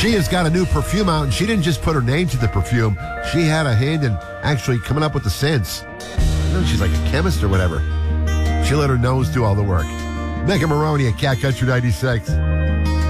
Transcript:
She has got a new perfume out, and she didn't just put her name to the perfume. She had a hand in actually coming up with the scents. I know she's like a chemist or whatever. She let her nose do all the work. Megan Maroney at Cat Country 96.